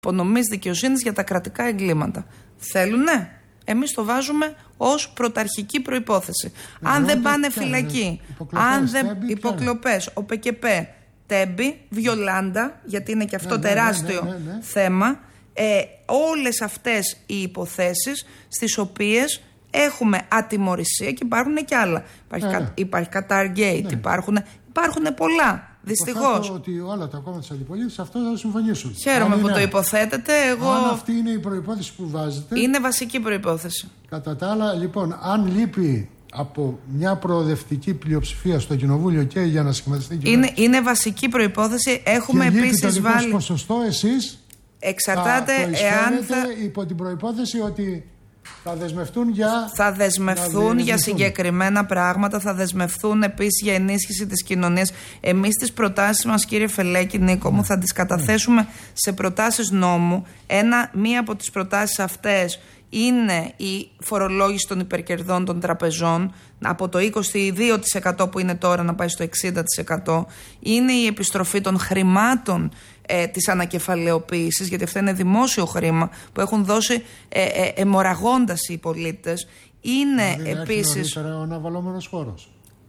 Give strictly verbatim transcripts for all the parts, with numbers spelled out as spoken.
απονομής δικαιοσύνης για τα κρατικά εγκλήματα. Θέλουνε. Εμείς το βάζουμε ως πρωταρχική προϋπόθεση. Ε, αν δεν πάνε φυλακή, αν δεν υποκλοπές, ο ΠΚΠ, Τέμπη, Βιολάντα, γιατί είναι και αυτό ναι, τεράστιο ναι, ναι, ναι, ναι. θέμα, ε, όλες αυτές οι υποθέσεις στις οποίες έχουμε ατιμωρησία και υπάρχουν και άλλα. Υπάρχει, ναι, κα, υπάρχει Κατάργate, ναι. υπάρχουν, υπάρχουν πολλά. Δυστυχώς. Ότι όλα τα κόμματα της αντιπολίτευσης αυτό θα συμφωνήσουν. Χαίρομαι αν που είναι, το υποθέτετε. Εγώ... Αν αυτή είναι η προϋπόθεση που βάζετε. Είναι βασική προϋπόθεση. Κατά τα άλλα, λοιπόν, αν λείπει από μια προοδευτική πλειοψηφία στο Κοινοβούλιο και για να σχηματιστεί είναι, είναι βασική προϋπόθεση. Έχουμε επίσης βάλει. Το ποσοστό εσείς εξαρτάται θα το εάν θα... υπό την προϋπόθεση ότι θα δεσμευτούν για, θα δεσμευθούν για συγκεκριμένα πράγματα, θα δεσμευθούν επίσης για ενίσχυση της κοινωνίας. Εμείς τις προτάσεις μας, κύριε Φελέκη, Νίκο μου, θα τις καταθέσουμε σε προτάσεις νόμου. Ένα, μία από τις προτάσεις αυτές είναι η φορολόγηση των υπερκερδών των τραπεζών από το είκοσι δύο τοις εκατό που είναι τώρα να πάει στο εξήντα τοις εκατό. Είναι η επιστροφή των χρημάτων ε, της ανακεφαλαιοποίησης, γιατί αυτό είναι δημόσιο χρήμα που έχουν δώσει ε, ε, αιμορραγώντας οι πολίτες. Είναι δηλαδή, επίσης ο αναβαλλόμενος φόρος.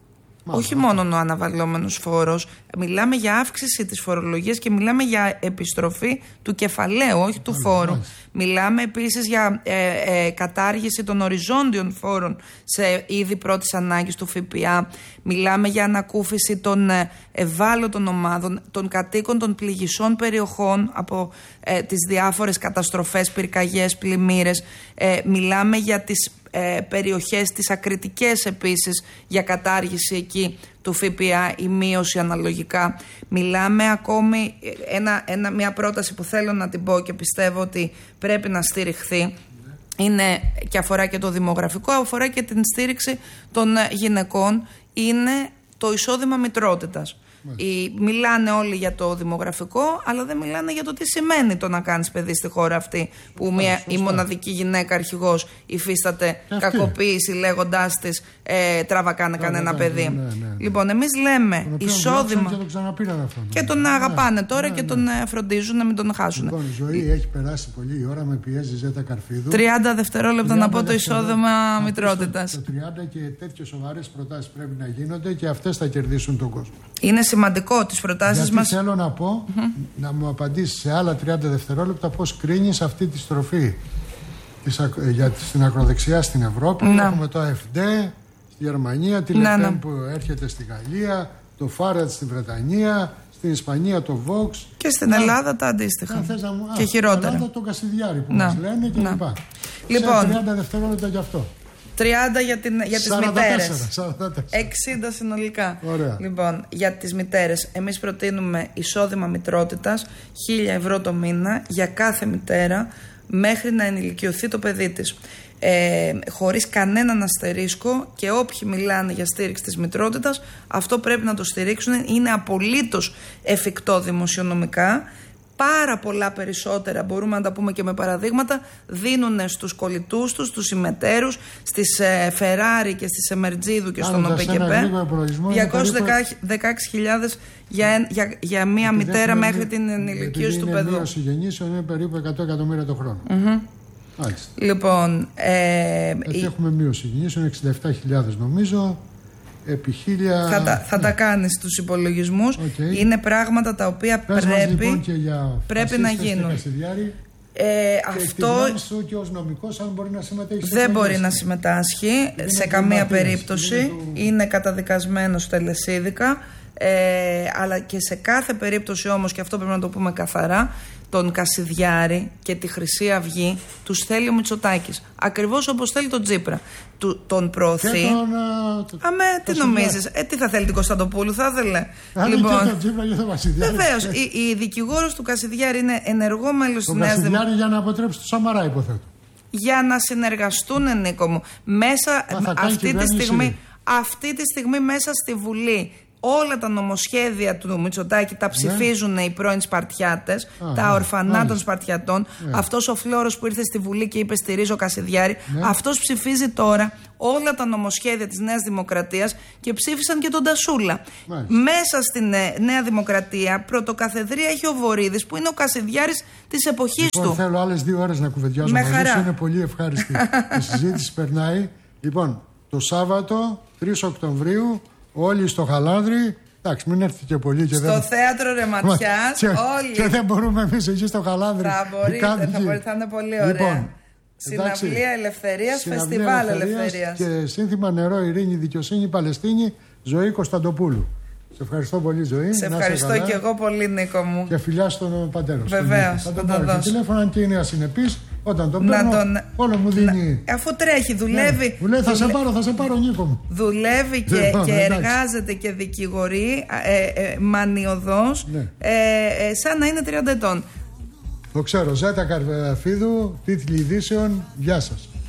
Όχι μόνο ο αναβαλλόμενος φόρος, μιλάμε για αύξηση της φορολογίας και μιλάμε για επιστροφή του κεφαλαίου, όχι του φόρου. Μιλάμε επίσης για ε, ε, κατάργηση των οριζόντιων φόρων σε είδη πρώτης ανάγκης του ΦΠΑ. Μιλάμε για ανακούφιση των ε, ευάλωτων ομάδων, των κατοίκων των πληγισών περιοχών από ε, τις διάφορες καταστροφές, πυρκαγιές, πλημμύρες. Ε, μιλάμε για τις Ε, περιοχές τις ακριτικές επίσης για κατάργηση εκεί του ΦΠΑ, η μείωση αναλογικά. Μιλάμε ακόμη ένα, ένα, μια πρόταση που θέλω να την πω και πιστεύω ότι πρέπει να στηριχθεί, είναι και αφορά και το δημογραφικό, αφορά και την στήριξη των γυναικών, είναι το εισόδημα μητρότητας. Οι, μιλάνε όλοι για το δημογραφικό, αλλά δεν μιλάνε για το τι σημαίνει το να κάνεις παιδί στη χώρα αυτή, που σωστά, μια, σωστά. η μοναδική γυναίκα αρχηγός υφίσταται κακοποίηση λέγοντάς της ε, τράβα κάνε κανένα παιδί. Ναι, ναι, ναι. Λοιπόν, εμείς λέμε εισόδημα. Και τον ξαναπήραν αυτό. Και τον αγαπάνε ναι, τώρα ναι, και τον ναι. φροντίζουν να μην τον χάσουν. Λοιπόν, η ζωή έχει περάσει πολύ η ώρα, με πιέζει Ζέτα Καρφίδου. τριάντα δευτερόλεπτα να πω το εισόδημα μητρότητας. Το τριάντα και τέτοιες σοβαρές προτάσεις πρέπει να γίνονται και αυτές θα κερδίσουν τον κόσμο. Είναι σημαντικό τις προτάσεις γιατί μας. Θέλω να πω, mm-hmm. να μου απαντήσεις σε άλλα τριάντα δευτερόλεπτα πώς κρίνεις αυτή τη στροφή της, για, στην ακροδεξιά στην Ευρώπη. Να. Έχουμε το AfD στη Γερμανία, τη Λεπέν που έρχεται στη Γαλλία, το Φάρετ στη Βρετανία, στην Ισπανία το Vox. Και στην να. Ελλάδα τα αντίστοιχα. Μου, και α, χειρότερα. Στην Ελλάδα το Κασιδιάρη που να. μας λένε και λοιπά. Λοιπόν, σε τριάντα δευτερόλεπτα γι' αυτό. τριάντα για, την, για τις μητέρες. σαράντα τέσσερα. εξήντα συνολικά. Ωραία. Λοιπόν, για τις μητέρες, εμείς προτείνουμε εισόδημα μητρότητας χίλια ευρώ το μήνα για κάθε μητέρα μέχρι να ενηλικιωθεί το παιδί της. Ε, χωρίς κανέναν αστερίσκο, και όποιοι μιλάνε για στήριξη της μητρότητας, αυτό πρέπει να το στηρίξουν. Είναι απολύτως εφικτό δημοσιονομικά. Πάρα πολλά περισσότερα, μπορούμε να τα πούμε και με παραδείγματα, δίνουν στους κολλητούς τους, στους συμμετέρους, στις ε, Ferrari και στις Εμερτζίδου και στον ΟΠΕΚΕΠ. διακόσιες δεκαέξι χιλιάδες για, για, για μία επειδή μητέρα μέχρι είναι, την ενηλικίωση του παιδού. Η μείωση γεννήσεων είναι περίπου εκατό εκατομμύρια το χρόνο. Mm-hmm. Λοιπόν, ε, έτσι η... έχουμε μείωση γεννήσεων εξήντα επτά χιλιάδες νομίζω. Επί χίλια... Θα, τα, θα ναι. τα κάνεις στους υπολογισμούς. Okay. Είναι πράγματα τα οποία Πες πρέπει, λοιπόν και για πρέπει να γίνουν. Ε, και αυτό σου και ως νομικός, αν μπορεί να συμμετέχει. Δεν μπορεί να συμμετάσχει είναι σε καμία περίπτωση. Είναι, του... είναι καταδικασμένος τελεσίδικα. Ε, αλλά και σε κάθε περίπτωση όμως, και αυτό πρέπει να το πούμε καθαρά, τον Κασιδιάρη και τη Χρυσή Αυγή τους θέλει ο Μητσοτάκης. Ακριβώς όπως θέλει τον Τσίπρα. Του, τον προωθεί. Και τον, uh, Αμέ, τι νομίζεις, ε, τι θα θέλει την Κωνσταντοπούλου, θα ήθελε. Λοιπόν, και τον Τσίπρα και τον Κασιδιάρη. Βεβαίως, η, η δικηγόρος του Κασιδιάρη είναι ενεργό μέλος της Νέας Δημοκρατίας. Κασιδιάρη για να αποτρέψει το Σαμαρά, υποθέτω. Για να συνεργαστούν, Νίκο μου. Μέσα αυτή τη στιγμή, αυτή τη στιγμή μέσα στη Βουλή όλα τα νομοσχέδια του Μητσοτάκη τα ψηφίζουν ναι. οι πρώην Σπαρτιάτες, Α, τα ναι. ορφανά ναι. των Σπαρτιατών. Ναι. Αυτός ο Φλόρος που ήρθε στη Βουλή και είπε στηρίζω Κασιδιάρη, ναι. αυτός ψηφίζει τώρα όλα τα νομοσχέδια της Νέας Δημοκρατίας και ψήφισαν και τον Τασούλα. Μάλιστα. Μέσα στην Νέα Δημοκρατία πρωτοκαθεδρία έχει ο Βορίδης που είναι ο Κασιδιάρης της εποχής λοιπόν, του. Θέλω άλλες δύο ώρες να κουβεντιάζω μαζί σου. Είναι πολύ ευχάριστη η συζήτηση. Περνάει. Λοιπόν, το Σάββατο τρεις Οκτωβρίου όλοι στο Χαλάνδρι. Εντάξει, μην έρθει και πολύ. Και στο δεν... θέατρο Ρεματιάς. και, όλοι. Και δεν μπορούμε εμείς εκεί στο Χαλάνδρι. Θα μπορείτε, θα μπορείτε, θα είναι πολύ ωραία. Λοιπόν, Συναυλία Ελευθερίας, Φεστιβάλ Ελευθερίας. Και σύνθημα Νερό, Ειρήνη, Δικαιοσύνη, Παλαιστίνη, Ζωή Κωνσταντοπούλου. Σε ευχαριστώ πολύ, Ζωή. Σε ευχαριστώ και εγώ πολύ, Νίκο μου. Και φιλιά στον πατέρα σου. Βεβαίως. Θα τον πάρω και τηλέφωνο, αν και είναι ασυνεπής. Όταν τον παίρνω, τον... όλο μου δίνει. Να... Αφού τρέχει, δουλεύει. Ναι. Μου λέει θα Δουλε... σε πάρω, θα σε πάρω, Νίκο μου. Δουλεύει και, λοιπόν, και εργάζεται και δικηγορεί ε, ε, μανιωδώς, ναι. ε, ε, σαν να είναι τριάντα ετών. Το ξέρω. Ζέτα Καρφίδου, τίτλοι ειδήσεων. Γεια σας.